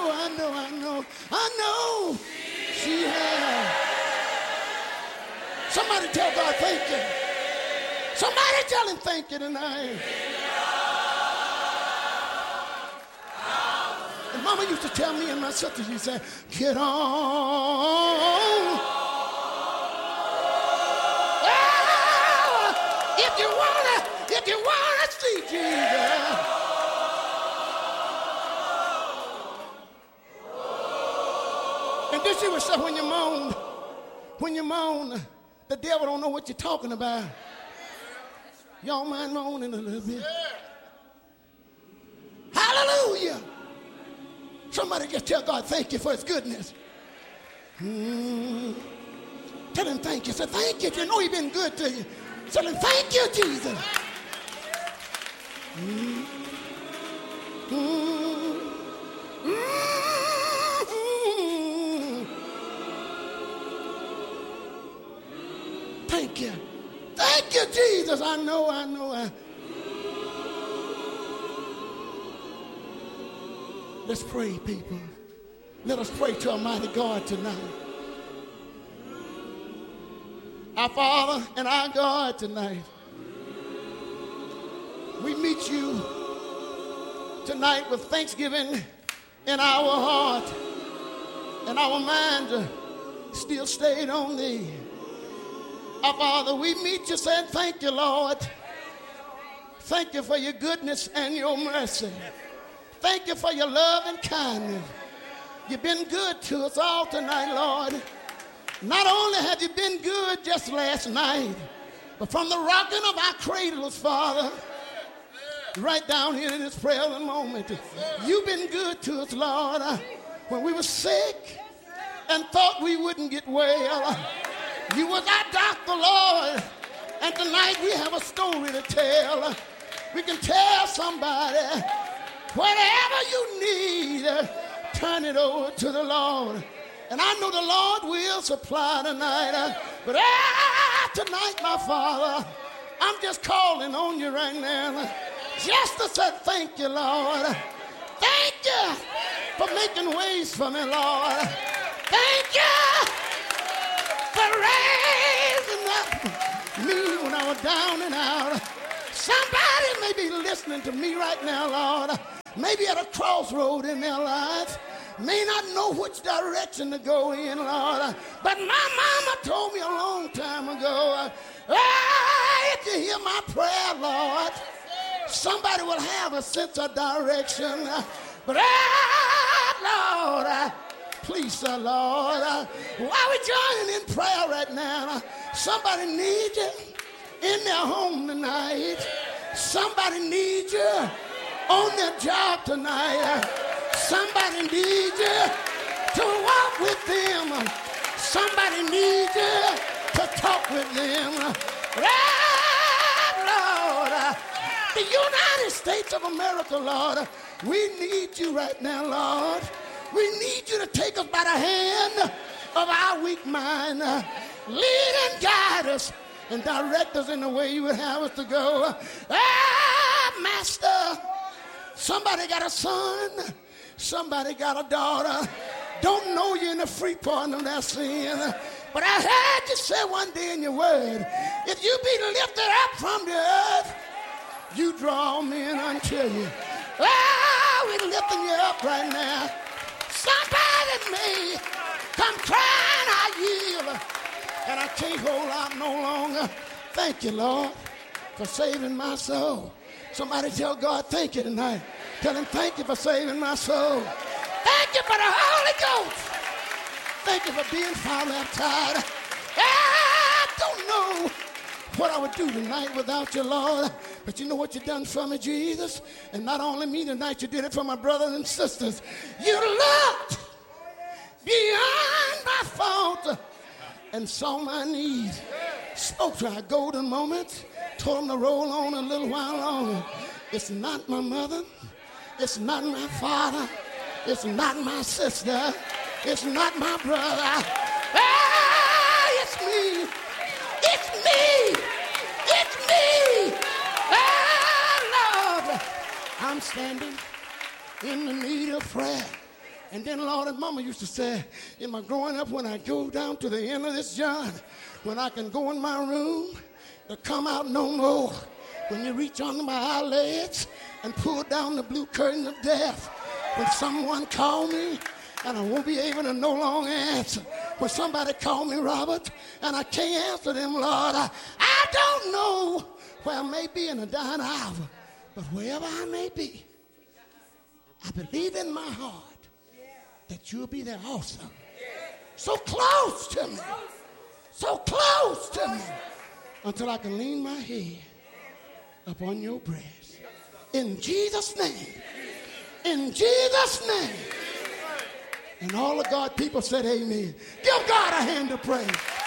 know she has. Somebody tell God thank you. Somebody tell him thank you tonight. And Mama used to tell me and my sisters, she said, get on. If you wanna see Jesus. And then she would say, when you moan, the devil don't know what you're talking about. Y'all mind moaning a little bit? Hallelujah. Somebody just tell God thank you for his goodness. Tell him thank you. Say thank you. You know he's been good to you. Tell him thank you, Jesus. Thank you. Thank you, Jesus. I know. Let's pray, people. Let us pray to Almighty God tonight. Our Father and our God tonight, we meet you tonight with thanksgiving in our heart, and our minds are still stayed on thee. Our Father, we meet you saying thank you, Lord. Thank you for your goodness and your mercy. Thank you for your love and kindness. You've been good to us all tonight, Lord. Not only have you been good just last night, but from the rocking of our cradles, Father, right down here in this present moment, you've been good to us, Lord. When we were sick and thought we wouldn't get well, you was our doctor, Lord. And tonight we have a story to tell. We can tell somebody, whatever you need, turn it over to the Lord. And I know the Lord will supply tonight. But tonight, my Father, I'm just calling on you right now. Just to say thank you, Lord. Thank you for making ways for me, Lord. Thank you for raising up me when I was down and out. Somebody may be listening to me right now, Lord. Maybe at a crossroad in their life. May not know which direction to go in, Lord. But my mama told me a long time ago, if you hear my prayer, Lord, somebody will have a sense of direction. But Lord, please, sir, Lord, while we join in prayer right now, somebody needs you in their home tonight. Somebody needs you on their job tonight. Somebody needs you to walk with them. Somebody needs you to talk with them. Lord, the United States of America, Lord, we need you right now, Lord. We need you to take us by the hand of our weak mind. Lead and guide us and direct us in the way you would have us to go. Master, somebody got a son. Somebody got a daughter, don't know you in the free pardon of their sin. But I heard you say one day in your word, if you be lifted up from the earth, you draw men unto you. We're lifting you up right now. Somebody may come crying, I yield, and I can't hold out no longer. Thank you, Lord, for saving my soul. Somebody tell God thank you tonight. Tell him thank you for saving my soul. Thank you for the Holy Ghost. Thank you for being fire baptized. I don't know what I would do tonight without you, Lord. But you know what you done for me, Jesus? And not only me tonight, you did it for my brothers and sisters. You looked beyond my fault and saw my needs. Spoke to our golden moments. Told them to roll on a little while longer. It's not my mother. It's not my father. It's not my sister. It's not my brother. It's me. It's me. It's me. Lord, I'm standing in the need of prayer. And then, Lord, and Mama used to say, in my growing up, when I go down to the end of this journey, when I can go in my room, to come out no more. When you reach under my eyelids and pull down the blue curtain of death. When someone call me and I won't be able to no longer answer. When somebody call me Robert and I can't answer them, Lord, I don't know where I may be in a dying hour. But wherever I may be, I believe in my heart that you'll be there also. So close to me. So close to me. Until I can lean my head upon your breast. In Jesus' name. In Jesus' name. And all of God people said amen. Give God a hand of praise.